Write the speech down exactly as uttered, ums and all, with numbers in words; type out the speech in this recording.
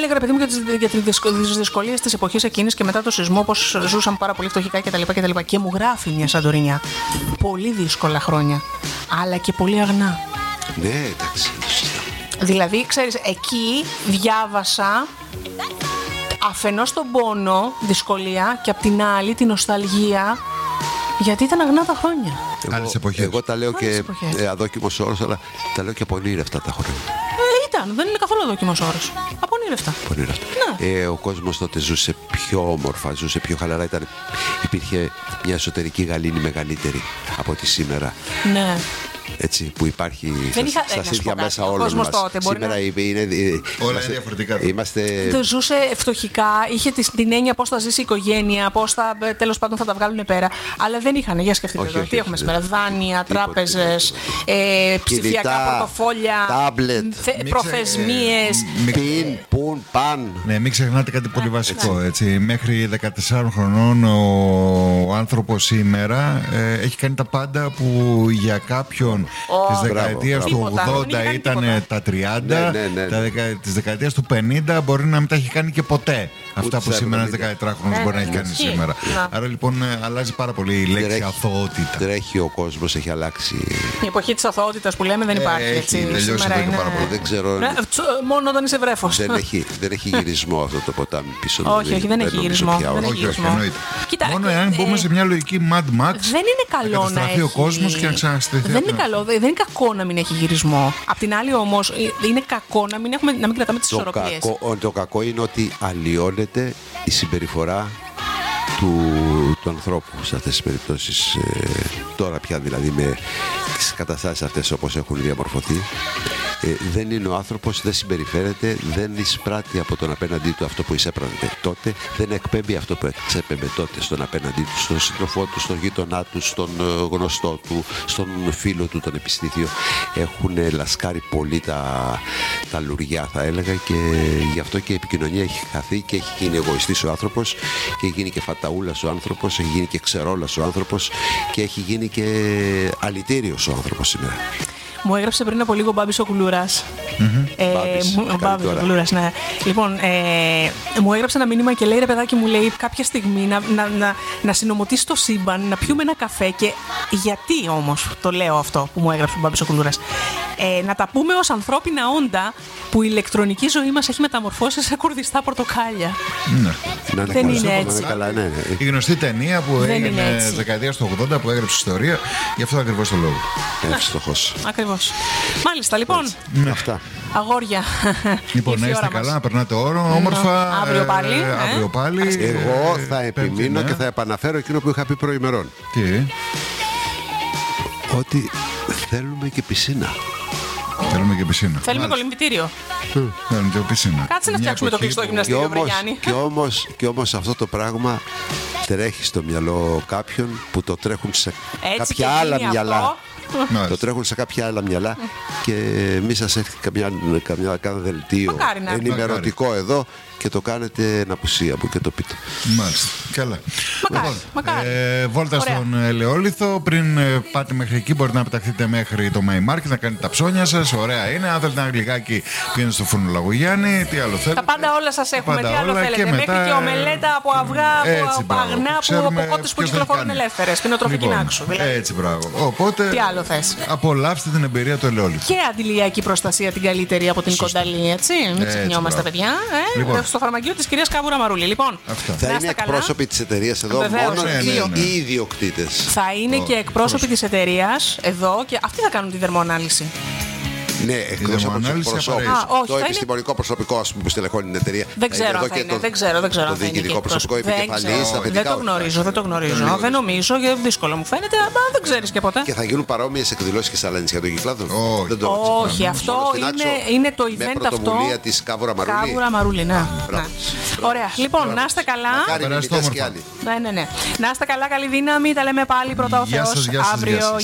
έλεγα, ρε παιδί μου, για τις, για τις δυσκολίες της εποχής εκείνης και μετά το σεισμό, πως ζούσαν πάρα πολύ φτωχικά κτλ. Και, και, και μου γράφει μια Σαντορινιά. Πολύ δύσκολα χρόνια, αλλά και πολύ αγνά. Ναι, εντάξει. Δηλαδή, ξέρεις, εκεί διάβασα αφενός τον πόνο, δυσκολία, και απ' την άλλη την νοσταλγία, γιατί ήταν αγνά τα χρόνια. Εγώ, εγώ τα λέω και ε, αδόκιμος όρος, αλλά τα λέω και απονήρευτα τα χρόνια. Ε, ήταν, δεν είναι καθόλου αδόκιμος όρος. Απονήρευτα. Απονήρευτα. Ναι. Ε, ο κόσμος τότε ζούσε πιο όμορφα, ζούσε πιο χαλαρά. Ήταν, υπήρχε μια εσωτερική γαλήνη μεγαλύτερη από τη σήμερα. Ναι. Έτσι, που υπάρχει δεν στα, είχα, στα σύνθια μέσα όλων μας. Τότε, σήμερα να... είναι, είναι, όλα είναι διαφορετικά. Είμαστε... Δεν ζούσε φτωχικά, είχε την έννοια πώς θα ζήσει η οικογένεια, πώς θα, τέλος πάντων θα τα βγάλουν πέρα. Αλλά δεν είχαν, για σκεφτείτε όχι, εδώ, όχι, τι έχουμε όχι, σήμερα, δάνεια, τράπεζες, ε, ψηφιακά πορτοφόλια, τάμπλετ, προθεσμίες, πιν, πουν, παν. Ναι, μην ξεχνάτε κάτι πολύ βασικό. Έτσι. Μέχρι δεκατεσσάρων χρονών ο άνθρωπος σήμερα ε, έχει κάνει τα πάντα που για κάποιον Oh, της δεκαετίας του ογδόντα ήταν τα τριάντα, ναι, ναι, ναι. τα δεκα... της δεκαετίας του πενήντα μπορεί να μην τα έχει κάνει και ποτέ. Αυτά ούτε που σήμερα ένας δεκαετράχρονος ναι, μπορεί να έχει κάνει ναι, σήμερα. ναι. Άρα λοιπόν αλλάζει πάρα πολύ η λέξη τρέχει, αθωότητα. Τρέχει ο κόσμος, έχει αλλάξει. Η εποχή της αθωότητας που λέμε δεν υπάρχει. Έχει έτσι. τελειώσει εδώ και πάρα πολύ. Δεν ξέρω. Ναι, μόνο όταν είσαι βρέφος. Δεν έχει, δεν έχει γυρισμό αυτό το ποτάμι πίσω. Όχι, όχι, δεν έχει γυρισμό. Δεν έχει γυρισμό. Μόνο εάν μπούμε σε μια λογική Mad Max, δεν είναι καλό να έχει. Ο κόσμος και να ξαναστηθεί. Δεν είναι καλό, δεν είναι κακό να μην έχει γυρισμό. Απ' την άλλη όμως είναι κακό να μην, έχουμε, να μην κρατάμε τις ισορροπίες. Το κακό είναι ότι αλλοιώνεται η συμπεριφορά του, του ανθρώπου σε αυτές τις περιπτώσεις. Ε, τώρα πια δηλαδή με τις καταστάσεις αυτές όπως έχουν διαμορφωθεί. Ε, δεν είναι ο άνθρωπος, δεν συμπεριφέρεται, δεν εισπράττει από τον απέναντί του αυτό που εισέπρατε τότε, δεν εκπέμπει αυτό που εξέπεμπε τότε στον απέναντί του, στον σύντροφό του, στον γείτονά του, στον γνωστό του, στον φίλο του, τον επιστήθιο. Έχουν λασκάρει πολύ τα, τα λουριά, θα έλεγα, και γι' αυτό και η επικοινωνία έχει χαθεί και έχει γίνει εγωιστής ο άνθρωπος και έχει γίνει και φαταούλας ο άνθρωπος, έχει γίνει και ξερόλας ο άνθρωπος και έχει γίνει και αλητήριος ο άνθρωπος σήμερα. Μου έγραψε πριν από λίγο ο Μπάμπης ο Κουλούρας. Mm-hmm. Ε, ο Μπάμπης ο Κουλούρας, ναι. Λοιπόν, ε, μου έγραψε ένα μήνυμα και λέει, ρε παιδάκι μου, λέει, κάποια στιγμή να, να, να, να συνομωτήσει το σύμπαν, να πιούμε ένα καφέ. Και γιατί όμως το λέω αυτό που μου έγραψε ο Μπάμπης ο Κουλούρας? Ε, να τα πούμε ως ανθρώπινα όντα που η ηλεκτρονική ζωή μας έχει μεταμορφώσει σε κουρδιστά πορτοκάλια. Ναι. Να δεν είναι καλά, έτσι. Καλά, ναι, ναι. Η γνωστή ταινία που δεν έγινε δεκαετία του ογδόντα που έγραψε ιστορία, γι' αυτό ακριβώς το λόγο. Εύστοχος. Ακριβώς. Μάλιστα, λοιπόν. Ναι. Αυτά. Αγόρια. Λοιπόν, να είστε καλά, να περνάτε όρο, όμορφα. Αύριο πάλι. Ε, αύριο πάλι. Εγώ θα ε, επιμείνω πέμπτη, και θα επαναφέρω εκείνο που είχα πει προημερών. Τι? Ότι θέλουμε και πισίνα. Θέλουμε και πισίνα. Θέλουμε κολυμβητήριο. Θέλουμε και πισίνα. Κάτσε να φτιάξουμε το κλειστό γυμναστήριο, Βρεγιάννη. Και όμως, και όμως αυτό το πράγμα τρέχει στο μυαλό κάποιον που το τρέχουν σε έτσι κάποια άλλα μυαλά. Αυτό. Το τρέχουν σε κάποια άλλα μυαλά και μη σας έρθει καμιά, καμιά, καμιά δελτίο ενημερωτικό μακάρι. Εδώ και το κάνετε εν απουσία μου και το πείτε. Μάλιστα. Καλά. Μακάρι. Λοιπόν, μακάρι. Ε, βόλτα ωραία. Στον Ελαιόλιθο. Πριν ε, πάτε μέχρι εκεί, μπορείτε να πεταχτείτε μέχρι το My Market να κάνετε τα ψώνια σας. Ωραία είναι. Αν θέλετε ένα γλυκάκι, πηγαίνετε στο φούρνο Λαγουγιάννη. Τι άλλο θέλετε? Τα πάντα όλα σας έχουμε. Πάντα τι άλλο όλα. θέλετε? Και μέχρι μετά... και ομελέτα από αυγά, από αγνά, από κότες που κυκλοφορούν ελεύθερες. Σπινοτροφική λοιπόν, άξου. Δηλαδή. Έτσι, μπράβο. Οπότε, τι άλλο θες? Απολαύστε την εμπειρία του Ελαιόλιθου. Και αντιλιακή προστασία την καλύτερη από την σωστά. Κονταλή, έτσι. Μην ξεχνιόμαστε, παιδιά. Ε? Λοιπόν. Στο φαρμακείο της κυρίας Κάβουρα Μαρούλη. Λοιπόν, θα είναι εκπρόσωποι της εταιρείας εδώ, βεβαίως, μόνο ναι, ναι, ναι. οι ιδιοκτήτες. Θα είναι oh, και εκπρόσωποι της εταιρείας εδώ και αυτοί θα κάνουν τη δερμοανάλυση. Ναι, εκτός από τους προσώπους. Το επιστημονικό είναι... προσωπικό, ας πούμε, που στελεχώνει την εταιρεία. Δεν ξέρω αν θα είναι. Δεν ξέρω, δεν ξέρω. Το διοικητικό προσωπικό, επικεφαλής, δεν το γνωρίζω, δεν το γνωρίζω. Δεν νομίζω, δύσκολο μου φαίνεται, αλλά δεν ξέρεις και ποτέ. Και θα γίνουν παρόμοιες εκδηλώσεις και σε άλλα νησιά των Κυκλάδων? Όχι, αυτό είναι το event αυτό. Με πρωτοβουλία της Κάβουρα Μαρούλη. Κάβουρα Μαρούλη, ναι. Ωραία. Λοιπόν, να είστε καλά. Ναι, ναι, ναι. Να είστε καλά, καλή δύναμη. Τα λέμε πάλι πρώτα ο Θεός αύριο.